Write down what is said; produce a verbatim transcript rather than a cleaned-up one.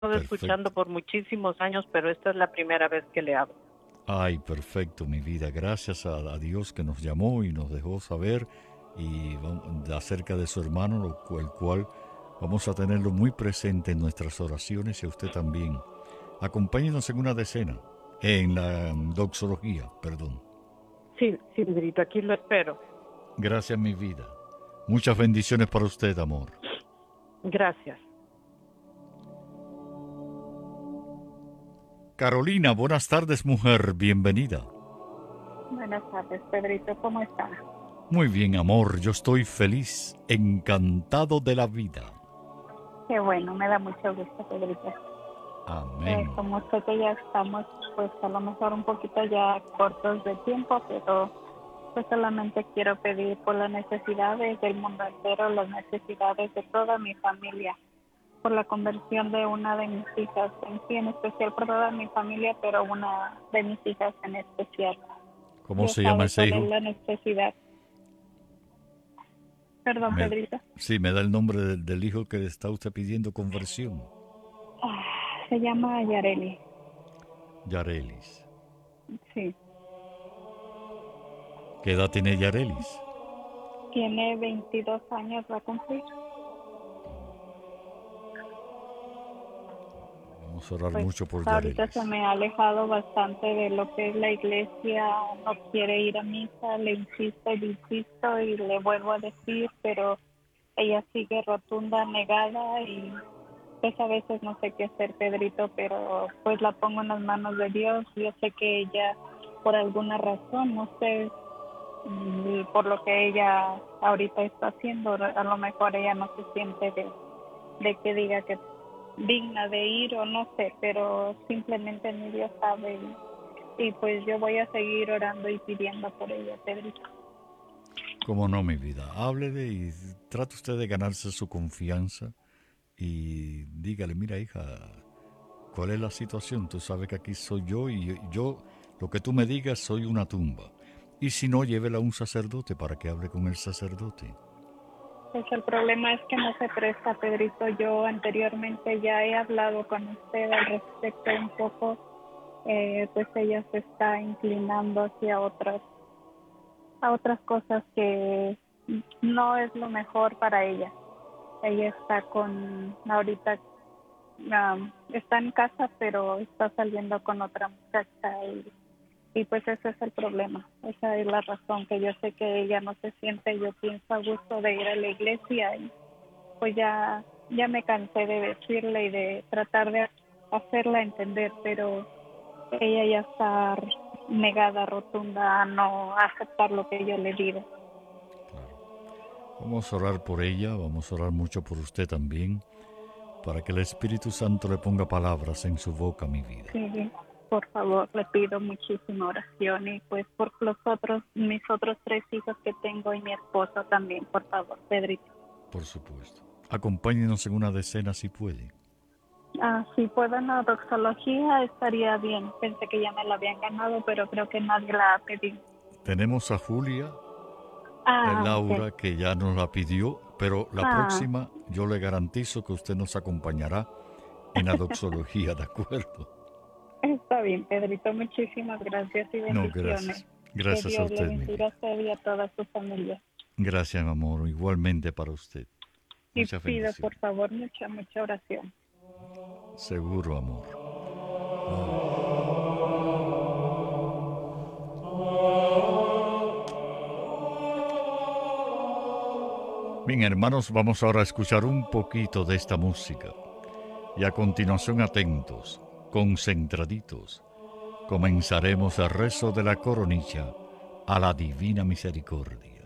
escuchando Perfecto. por muchísimos años, pero esta es la primera vez que le hablo. Ay, perfecto, mi vida. Gracias a, a Dios que nos llamó y nos dejó saber y vam- acerca de su hermano, lo cu- el cual vamos a tenerlo muy presente en nuestras oraciones y a usted también. Acompáñenos en una decena, en la mm, doxología, perdón. Sí, sí, Pedrito, aquí lo espero. Gracias, mi vida. Muchas bendiciones para usted, amor. Gracias. Carolina, buenas tardes, mujer. Bienvenida. Buenas tardes, Pedrito, ¿cómo está? Muy bien, amor. Yo estoy feliz, encantado de la vida. Qué bueno, me da mucho gusto, Pedrito. Eh, Amén. como sé que ya estamos, pues a lo mejor un poquito ya cortos de tiempo, pero pues solamente quiero pedir por las necesidades del mundo entero, las necesidades de toda mi familia, por la conversión de una de mis hijas, en sí en especial por toda mi familia, pero una de mis hijas en especial. ¿Cómo Dios se llama sabe ese cuál es hijo? la necesidad. Perdón, Me, Pedrito. sí, me da el nombre del, del hijo que le está usted pidiendo conversión. Ah, se llama Yareli. Yarelis. Sí, ¿Qué edad tiene Yarelis? tiene veintidós años, va a cumplir. Vamos a orar Pues mucho por ahorita se Yarelis. me ha alejado bastante de lo que es la iglesia, no quiere ir a misa, le insisto y insisto y le vuelvo a decir, pero ella sigue rotunda, negada y pues a veces no sé qué hacer, Pedrito, pero pues la pongo en las manos de Dios. Yo sé que ella, por alguna razón, no sé, y por lo que ella ahorita está haciendo, a lo mejor ella no se siente de, de que diga que digna de ir o no sé, pero simplemente mi Dios sabe y, y pues yo voy a seguir orando y pidiendo por ella, Pedrito. ¿Cómo no, mi vida? Háblele y trate usted de ganarse su confianza y dígale, mira, hija, ¿cuál es la situación? Tú sabes que aquí soy yo y yo, lo que tú me digas, soy una tumba. Y si no, llévela a un sacerdote para que hable con el sacerdote. Pues el problema es que no se presta, Pedrito. Yo anteriormente ya he hablado con usted al respecto un poco, eh, pues ella se está inclinando hacia otras, a otras cosas que no es lo mejor para ella. Ella está con, ahorita um, está en casa, pero está saliendo con otra muchacha y, y pues ese es el problema. Esa es la razón, que yo sé que ella no se siente, yo pienso a gusto de ir a la iglesia y pues ya, ya me cansé de decirle y de tratar de hacerla entender, pero ella ya está negada, rotunda a no aceptar lo que yo le digo. Claro. Vamos a orar por ella, vamos a orar mucho por usted también, para que el Espíritu Santo le ponga palabras en su boca, mi vida. Sí, por favor, le pido muchísima oración y pues por los otros, mis otros tres hijos que tengo y mi esposo también, por favor, Pedrito. Por supuesto. Acompáñenos en una decena si puede. Ah, si puedo en la doxología estaría bien. Pensé que ya me la habían ganado, pero creo que nadie la ha pedido. Tenemos a Julia, eh, Ah, ok. Laura, que ya nos la pidió, pero la Ah, próxima yo le garantizo que usted nos acompañará en la doxología, ¿de acuerdo? está bien, Pedrito. Muchísimas gracias y No, bendiciones. gracias. Que Gracias a Dios le usted, mi bendiga a vida. usted y a toda su familia. Gracias, mi amor. Igualmente para usted. Y Muchas pido, por bendiciones. favor, mucha, mucha oración. Seguro, amor. Ay. Bien, hermanos, vamos ahora a escuchar un poquito de esta música. Y a continuación, atentos, concentraditos, comenzaremos el rezo de la coronilla a la divina misericordia.